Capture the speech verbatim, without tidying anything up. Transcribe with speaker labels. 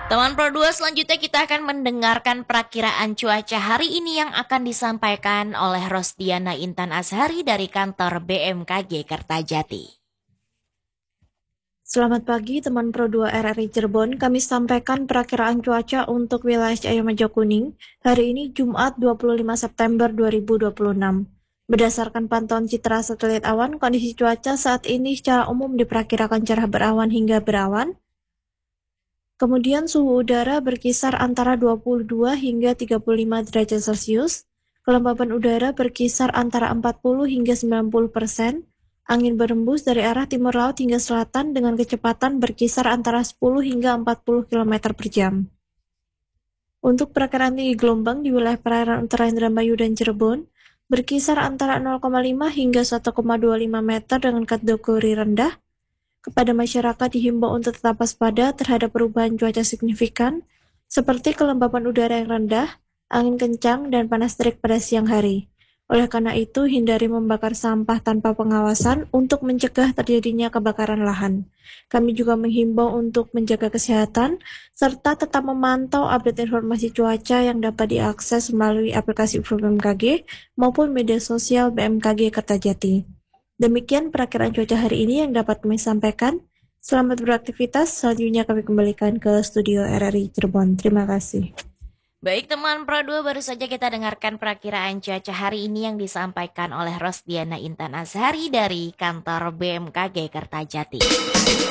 Speaker 1: Teman Pro dua, selanjutnya kita akan mendengarkan perakiraan cuaca hari ini yang akan disampaikan oleh Rosdiana Intan Azhari dari kantor B M K G Kertajati.
Speaker 2: Selamat pagi teman Pro dua R R I Cirebon, kami sampaikan perakiraan cuaca untuk wilayah Cahaya Kuning hari ini Jumat dua puluh lima September dua ribu dua puluh enam. Berdasarkan pantauan citra satelit awan, kondisi cuaca saat ini secara umum diperkirakan cerah berawan hingga berawan. Kemudian suhu udara berkisar antara dua puluh dua hingga tiga puluh lima derajat Celcius. Kelembapan udara berkisar antara empat puluh hingga sembilan puluh persen. Angin berembus dari arah timur laut hingga selatan dengan kecepatan berkisar antara sepuluh hingga empat puluh kilometer per jam. Untuk perkiraan tinggi gelombang di wilayah perairan utara Indramayu dan Cirebon berkisar antara nol koma lima hingga satu koma dua lima meter dengan kategori rendah. Kepada masyarakat dihimbau untuk tetap waspada terhadap perubahan cuaca signifikan, seperti kelembapan udara yang rendah, angin kencang, dan panas terik pada siang hari. Oleh karena itu, hindari membakar sampah tanpa pengawasan untuk mencegah terjadinya kebakaran lahan. Kami juga menghimbau untuk menjaga kesehatan, serta tetap memantau update informasi cuaca yang dapat diakses melalui aplikasi B M K G maupun media sosial B M K G Kertajati. Demikian perakiraan cuaca hari ini yang dapat kami sampaikan. Selamat beraktivitas, selanjutnya kami kembalikan ke studio R R I Cirebon. Terima kasih.
Speaker 1: Baik teman Pro dua, baru saja kita dengarkan perakiraan cuaca hari ini yang disampaikan oleh Rosdiana Intan Azhari dari kantor B M K G Kertajati.